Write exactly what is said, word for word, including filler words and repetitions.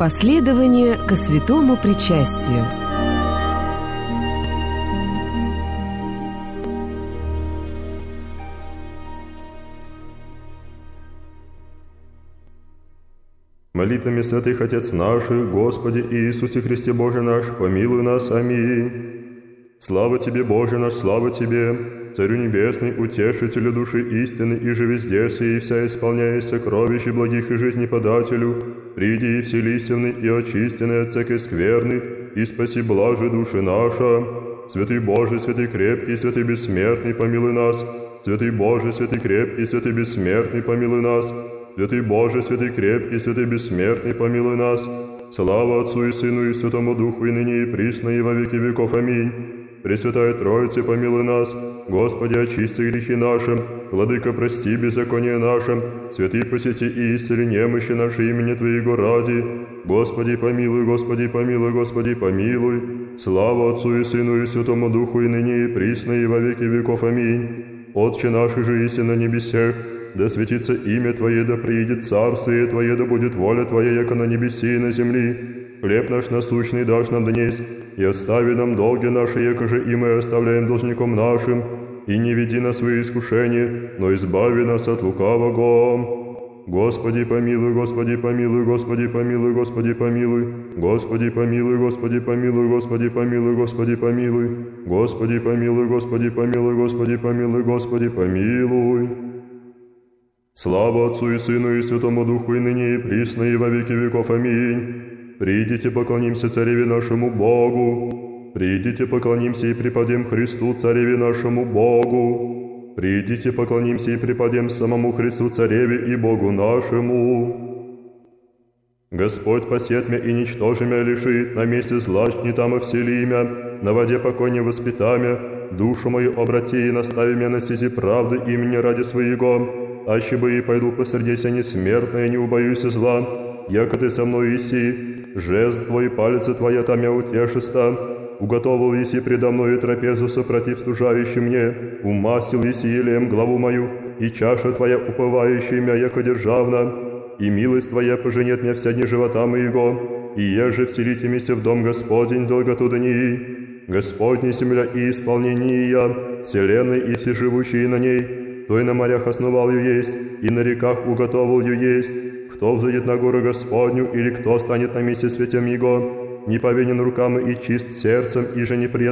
Проповедование ко святому причастию. Молитвами святых Отец наших, Господи Иисусе Христе Боже наш, помилуй нас. Аминь. Слава Тебе, Боже наш, слава Тебе, Царю Небесный, Утешителю души истины, и же везде сей, и вся исполняясь сокровищ и благих и жизнеподателю, приди и вселистины, и очистины от всякой скверны, и спаси блаже души наша. Святый Боже, святый крепкий, святый бессмертный, помилуй нас. Святый Боже, святый крепкий, святый бессмертный, помилуй нас. Святый Боже, святый крепкий, святый бессмертный, помилуй нас. Слава Отцу и Сыну и Святому Духу, и ныне и присно, и во веки веков. Аминь. Пресвятая Троица, помилуй нас. Господи, очисти грехи наши. Владыка, прости беззаконие наше. Святый, посети и исцели немощи наши имени Твоего ради. Господи, помилуй, Господи, помилуй, Господи, помилуй. Слава Отцу и Сыну и Святому Духу, и ныне и присно, и во веки веков. Аминь. Отче наш, же иси на небесех, да светится имя Твое, да приидет царствие Твое, да будет воля Твоя, яко на небеси и на земли. Хлеб наш насущный дашь нам днесь, и остави нам долги наши, яко же и мы оставляем должником нашим. И не веди нас в искушение, но избави нас от лукавого. Господи помилуй, Господи помилуй, Господи помилуй, Господи помилуй, Господи помилуй, Господи помилуй, Господи помилуй, Господи помилуй, Господи помилуй, Господи помилуй, Господи помилуй, Господи помилуй. Слава Отцу и Сыну и Святому Духу, и ныне и присно, и во веки веков. Аминь. Придите, поклонимся Цареве нашему Богу. Придите, поклонимся и преподем Христу, Цареве нашему Богу. Придите, поклонимся и преподем самому Христу, Цареве и Богу нашему. Господь посет мя и ничтожи мя лишит, на месте злач не там и всели мя, на воде покой не воспитамя, душу мою обрати и настави мя на стези правды имени ради своего. Аще бы и пойду посреди ся несмертное, не убоюсь зла, яко Ты со мной иси, жест Твой, палец Твоя там я утешиста, уготовил еси предо мною трапезу сопротив стужающим мне, умастил еси елеем главу мою, и чаша Твоя уповающая мя, яко державна, и милость Твоя поженет мя вся дни живота моего, и еже вселите мися в дом Господень долготу дни. Господня земля и исполнения, вселенной и все живущие на ней, кто и на морях основал ее есть, и на реках уготовил ее есть. Кто взойдет на гору Господню, или кто станет на месте святем Его, не повинен руками и чист сердцем, и же неприятен